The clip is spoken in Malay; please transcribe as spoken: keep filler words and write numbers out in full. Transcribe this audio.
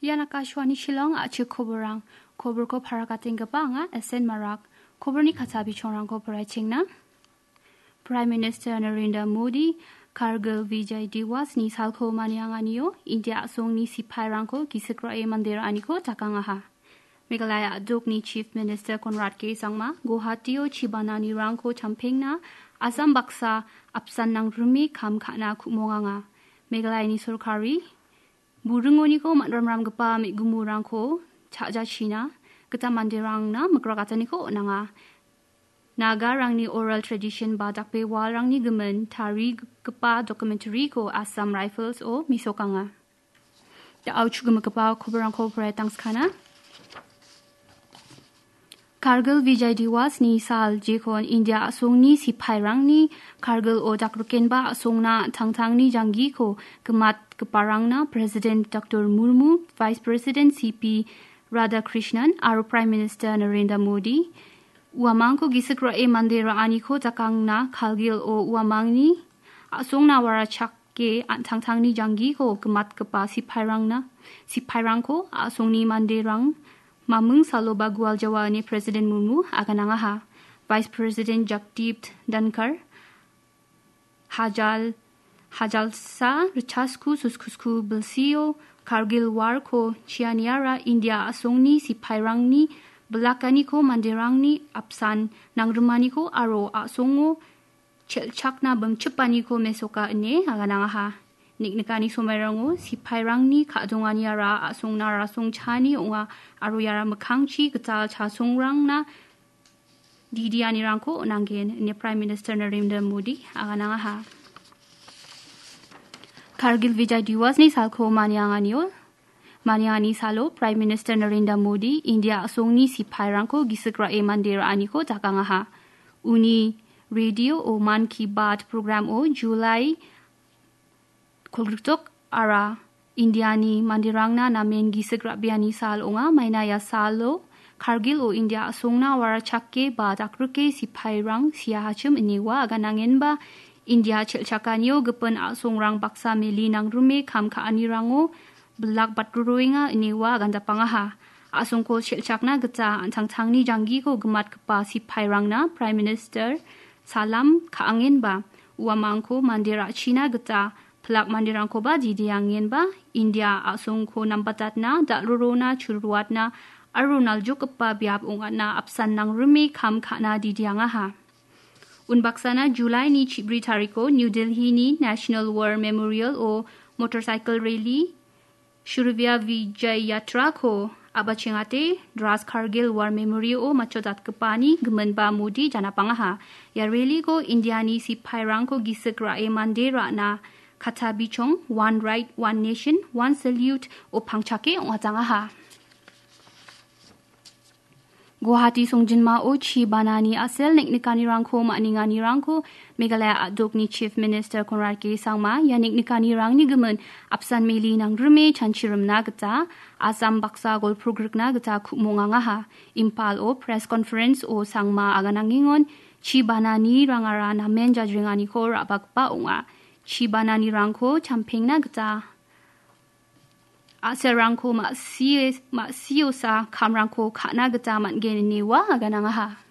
Yan akashwani shilong achi koborang kobor ko parakating gaba nga esen marak kobor ni katabi chongrang ko paraching na Prime Minister Narendra Modi Kargil Vijay Diwas ni salko manianganiyo India asong ni sipairang ko gisikra e mandira aniko takangaha Meghalaya adok ni Chief Minister Conrad K Sangma Guwahati o Chibana ni rangko champing na Assam baksa apsan nang rumi kam kana kumonganga Meghalaya ni Sorkari Burungoni ko matramram gapa mi gumurang ko chaja China kita mandirang na magrakatani ko nanga Naga rang ni oral tradition badak pe warang ni gemen tari gapa documentary ko Assam Rifles o misokanga Da au chugum gapa kobrang ko tangs kana Kargil Vijay Diwas ni sal jekon India asong ni sipairang ni Kargil o dakruken ba asong na tangtang ni jangi ko gemat keparang na President Doctor Murmu, Vice President C P Radhakrishnan, aro Prime Minister Narendra Modi. Uamang ko gisikra e mandira ani ko takang na Kargil o uamang ni asong na warachak ke tangtang ni jangi ko gemat kepa sipairang na sipairang ko asong ni mandirang Mamung salo bagual Jawa ni President Murmu akan angaha Vice President Jagdeep Dhankar Hajal Hajal sa richasku suskusku belsio Kargil war ko chianiara India asong ni sipairang ni belakani ko mandirang ni apsan nang rumani ko aro asongo chelchak na bangchepani ko mesoka ene akan angaha Niknikani somerango si pairang ni kadongani ara asong na rasong chani onga aro yara makangchi ketal chasong rang na didiani rangko onanggen ni Prime Minister Narendra Modi agananga ha Kargil Vijay Diwas ni salko manianganio maniani salo Prime Minister Narendra Modi India asong ni si pairang ko gisikra e mandira aniko takanga ha uni radio o man ki baat program o July Kulrutok ara Indiani mandirangna namen gisikra biani sal onga mainaya salo Kargil o India asongna warachakke ba dakruke sipairang siahachum iniwa aganangen ba India chelchakanyo gepen asongrang baksa meli nang rume kam ka anirango belak batruruinga iniwa ganda pangaha asongko chelchakna geta antang-tangni jangi ko gemat kepa sipairang na Prime Minister salam kaangin ba uamangko mandira China geta Pelak mandirang ko ba didiangin ba India asong ko nampatat na da rurona churuat na arunal juk pa biap ungat na apsan nang rumi kam kana didianga ha Unbaksana July ni Chibri Tariko New Delhi ni National War Memorial o motorcycle rally Shurvia Vijay Yatra ko abachingate Dras Kargil War Memorial o machodat kepani gemen ba Modi jana pangaha ya rally ko India ni si pairang ko gisikra e mandira na Kata bichong, one right, one nation, one salute, o pangchake o atangaha. Guwahati songjinma o chi banani asel niknikani rangko maaningani rangko Meghalaya adok ni Chief Minister Conrad K Sangma ya niknikani rang ni gemen apsan meli nang rume chanchirum na geta Assam baksa gol progrik na geta kumongangaha Impal o press conference o Sangma aganangingon chi banani rangara na menja jringani ko rabakpa onga Chibana ni rangko champing na gata Asa rangko ma siyo sa kam rangko kana gata man geni niwa agananga ha